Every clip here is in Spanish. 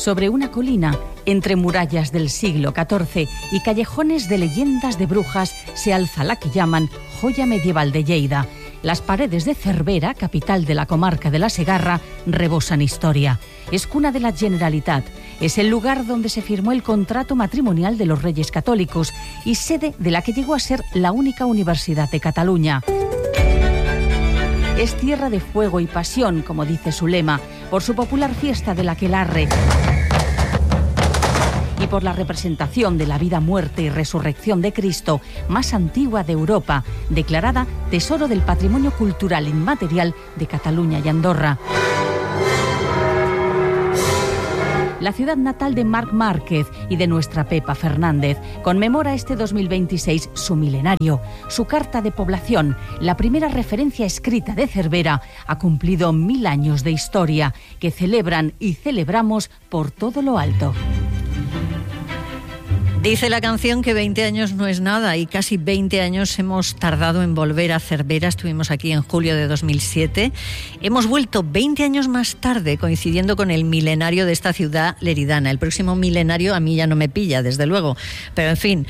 Sobre una colina, entre murallas del siglo XIV y callejones de leyendas de brujas, se alza la que llaman joya medieval de Lleida. Las paredes de Cervera, capital de la comarca de la Segarra, rebosan historia. Es cuna de la Generalitat. Es el lugar donde se firmó el contrato matrimonial de los Reyes Católicos y sede de la que llegó a ser la única universidad de Cataluña. Es tierra de fuego y pasión, como dice su lema, por su popular fiesta del aquelarre y por la representación de la vida, muerte y resurrección de Cristo más antigua de Europa, declarada Tesoro del Patrimonio Cultural Inmaterial de Cataluña y Andorra. La ciudad natal de Marc Márquez y de nuestra Pepa Fernández conmemora este 2026 su milenario. Su carta de población, la primera referencia escrita de Cervera, ha cumplido 1000 años de historia que celebran y celebramos por todo lo alto. Dice la canción que 20 años no es nada y casi 20 años hemos tardado en volver a Cervera. Estuvimos aquí en julio de 2007. Hemos vuelto 20 años más tarde, coincidiendo con el milenario de esta ciudad leridana. El próximo milenario a mí ya no me pilla, desde luego. Pero en fin,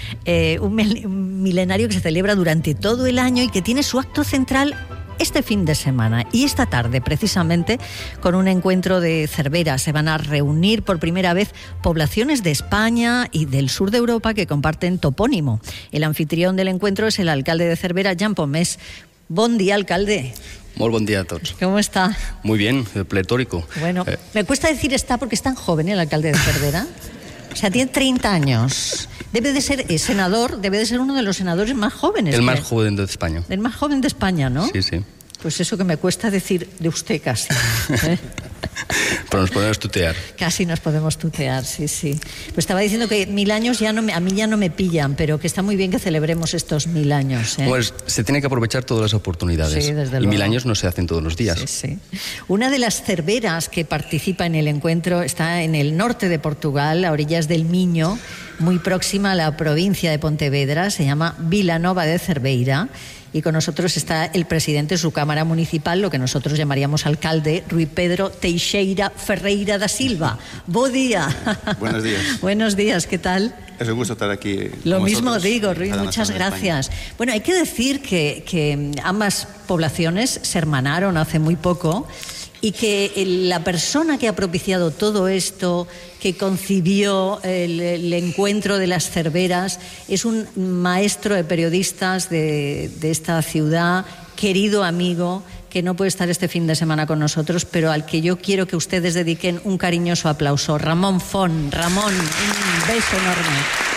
un milenario que se celebra durante todo el año y que tiene su acto central este fin de semana y esta tarde, precisamente, con un encuentro de Cervera. Se van a reunir por primera vez poblaciones de España y del sur de Europa que comparten topónimo. El anfitrión del encuentro es el alcalde de Cervera, Jan Pomés. Bon día, alcalde. Muy buen día a todos. ¿Cómo está? Muy bien, pletórico. Bueno, me cuesta decir está porque es tan joven el alcalde de Cervera. O sea, tiene 30 años. Debe de ser senador, debe de ser uno de los senadores más jóvenes. El más joven de España. El más joven de España, ¿no? Sí, sí. Pues eso que me cuesta decir de usted casi. Pero nos podemos tutear. Casi nos podemos tutear, sí, sí. Pues estaba diciendo que 1000 años a mí ya no me pillan, pero que está muy bien que celebremos estos 1000 años. Pues se tiene que aprovechar todas las oportunidades. Sí, desde y luego. 1000 años no se hacen todos los días. Sí, sí. Una de las cerveras que participa en el encuentro está en el norte de Portugal, a orillas del Miño, muy próxima a la provincia de Pontevedra. Se llama Vilanova de Cerveira. Y con nosotros está el presidente de su Cámara Municipal, lo que nosotros llamaríamos alcalde, Rui Pedro Teixeira Ferreira da Silva. Buen día. Buenos días. Buenos días, ¿qué tal? Es un gusto estar aquí. Lo mismo digo, Rui, muchas gracias. Bueno, hay que decir que ambas poblaciones se hermanaron hace muy poco y que la persona que ha propiciado todo esto, que concibió el encuentro de las Cerveras, es un maestro de periodistas de esta ciudad, querido amigo, que no puede estar este fin de semana con nosotros, pero al que yo quiero que ustedes dediquen un cariñoso aplauso. Ramón Font. Ramón, un beso enorme.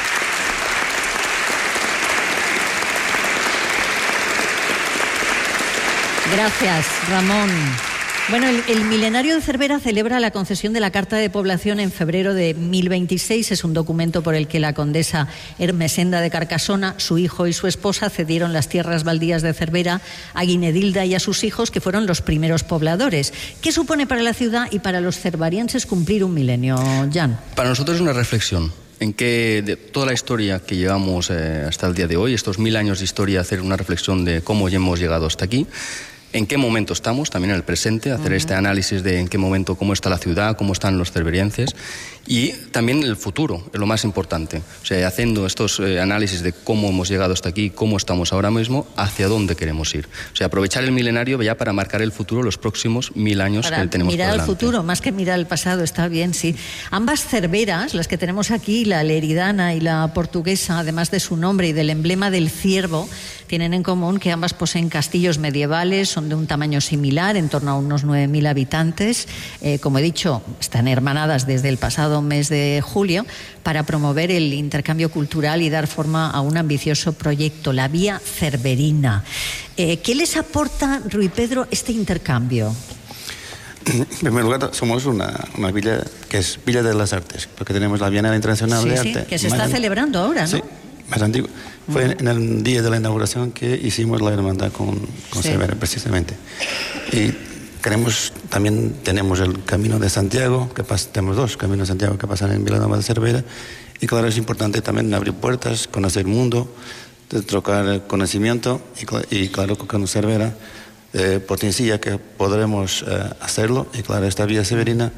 Gracias, Ramón. Bueno, el milenario de Cervera celebra la concesión de la Carta de Población en febrero de 1026. Es un documento por el que la condesa Ermesenda de Carcasona, su hijo y su esposa cedieron las tierras baldías de Cervera a Guinedilda y a sus hijos, que fueron los primeros pobladores. ¿Qué supone para la ciudad y para los cervarienses cumplir un milenio, Jan? Para nosotros es una reflexión en que de toda la historia que llevamos hasta el día de hoy, estos 1000 años de historia, hacer una reflexión de cómo ya hemos llegado hasta aquí. En qué momento estamos, también en el presente, hacer este análisis de en qué momento, cómo está la ciudad, cómo están los cerverienses y también el futuro, es lo más importante. O sea, haciendo estos análisis de cómo hemos llegado hasta aquí, cómo estamos ahora mismo, hacia dónde queremos ir. O sea, aprovechar el milenario ya para marcar el futuro, los próximos 1000 años para que tenemos por delante. Mirar al futuro, más que mirar al pasado, está bien, sí. Ambas cerveras, las que tenemos aquí, la leridana y la portuguesa, además de su nombre y del emblema del ciervo, tienen en común que ambas poseen castillos medievales, son de un tamaño similar, en torno a unos 9000 habitantes. Como he dicho, están hermanadas desde el pasado mes de julio para promover el intercambio cultural y dar forma a un ambicioso proyecto, la Vía Cerverina. ¿Qué les aporta, Rui Pedro, este intercambio? En primer lugar, somos una villa que es Villa de las Artes, porque tenemos la Bienal Internacional de Arte. Que se está celebrando ahora, ¿no? Sí, más antiguo. Fue en el día de la inauguración que hicimos la hermandad con Cervera, precisamente. Y también tenemos el Camino de Santiago, tenemos 2 Caminos de Santiago que pasan en Vilanova de Cervera. Y claro, es importante también abrir puertas, conocer el mundo, trocar conocimiento y claro, con Cervera potencia que podremos hacerlo. Y claro, esta Vía Cerverina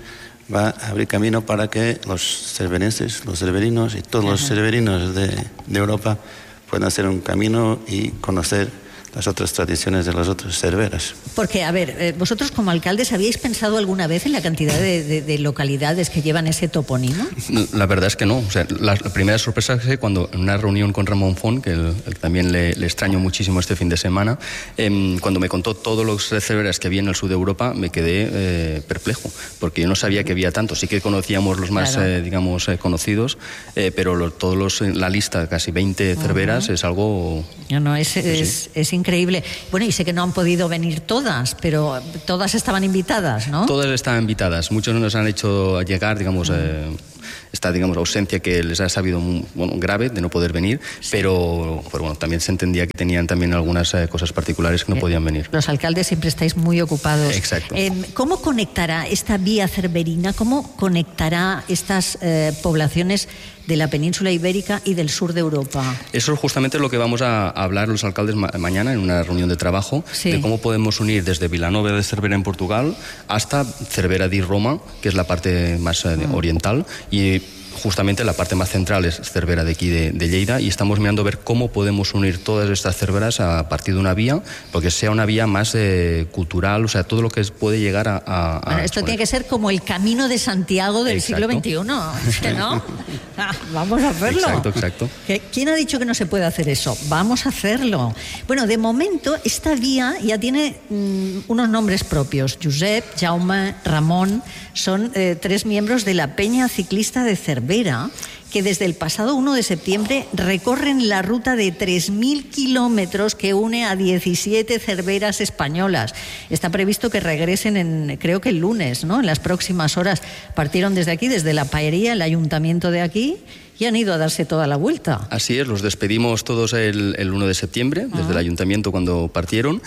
va a abrir camino para que los cerverenses, los cerverinos y todos los cerverinos de Europa puedan hacer un camino y conocer las otras tradiciones de las otras cerveras. Porque, a ver, vosotros como alcaldes, ¿habíais pensado alguna vez en la cantidad de localidades que llevan ese topónimo? La verdad es que no. O sea, la primera sorpresa es que cuando en una reunión con Ramón Font, que también le extraño muchísimo este fin de semana, cuando me contó todos los cerveras que había en el sur de Europa, me quedé perplejo, porque yo no sabía que había tantos. Sí que conocíamos los más, digamos, conocidos, pero la lista, casi 20 cerveras, es algo... No, es increíble. Bueno, y sé que no han podido venir todas, pero todas estaban invitadas, ¿no? Todas estaban invitadas. Muchos nos han hecho llegar, digamos, esta, digamos, ausencia que les ha sabido grave de no poder venir, pero bueno, también se entendía que tenían también algunas cosas particulares que no podían venir. Los alcaldes siempre estáis muy ocupados. Exacto. ¿Cómo conectará esta vía cerverina, cómo conectará estas poblaciones de la península ibérica y del sur de Europa? Eso es justamente lo que vamos a hablar los alcaldes mañana en una reunión de trabajo, de cómo podemos unir desde Vilanova de Cervera en Portugal hasta Cervera di Roma, que es la parte más oriental, y justamente la parte más central es Cervera de aquí de Lleida, y estamos mirando a ver cómo podemos unir todas estas cerveras a partir de una vía, porque sea una vía más cultural, o sea, todo lo que puede llegar a bueno, esto tiene que ser como el Camino de Santiago del siglo XXI, ¿es que no? Vamos a hacerlo. Exacto. ¿Quién ha dicho que no se puede hacer eso? Vamos a hacerlo. Bueno, de momento esta vía ya tiene unos nombres propios. Josep, Jaume, Ramón, son 3 miembros de la Peña Ciclista de Cervera, que desde el pasado 1 de septiembre recorren la ruta de 3.000 kilómetros que une a 17 cerveras españolas. Está previsto que regresen creo que el lunes, ¿no? En las próximas horas. Partieron desde aquí, desde la Paería, el ayuntamiento de aquí, y han ido a darse toda la vuelta. Así es, los despedimos todos el 1 de septiembre, desde el ayuntamiento cuando partieron,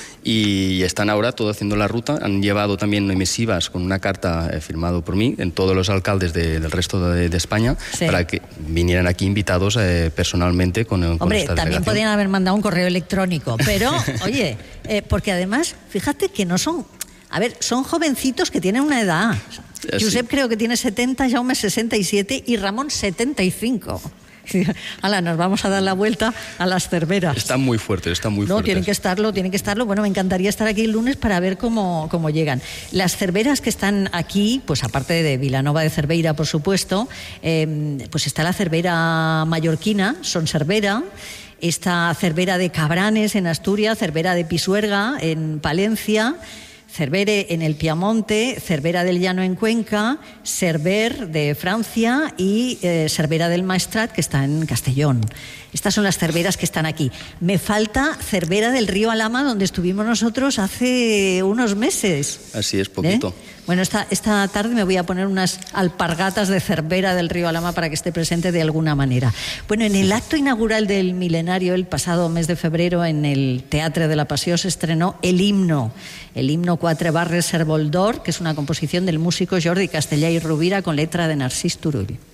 y están ahora todos haciendo la ruta. Han llevado también emisivas con una carta firmado por mí, en todos los alcaldes del resto de España, para que vinieran aquí invitados personalmente con esta delegación. También podrían haber mandado un correo electrónico, pero, oye, porque además, fíjate que no son... A ver, son jovencitos que tienen una edad. Josep creo que tiene 70, Jaume 67 y Ramón 75. Ala, nos vamos a dar la vuelta a las cerveras. Están muy fuertes, No, tienen que estarlo. Bueno, me encantaría estar aquí el lunes para ver cómo llegan. Las cerveras que están aquí, pues aparte de Vilanova de Cerveira, por supuesto, pues está la cervera mallorquina, Son Cervera. Esta Cervera de Cabranes en Asturias, Cervera de Pisuerga en Palencia, Cervere en el Piamonte, Cervera del Llano en Cuenca, Cerver de Francia y Cervera del Maestrat, que está en Castellón. Estas son las cerveras que están aquí. Me falta Cervera del Río Alhama, donde estuvimos nosotros hace unos meses. Así es, poquito. Bueno, esta tarde me voy a poner unas alpargatas de Cervera del Río Alhama para que esté presente de alguna manera. Bueno, en el acto inaugural del milenario, el pasado mes de febrero, en el Teatre de la Passió se estrenó el himno 4 Barres Servoldor, que es una composición del músico Jordi Castellà i Rovira con letra de Narcís Turull.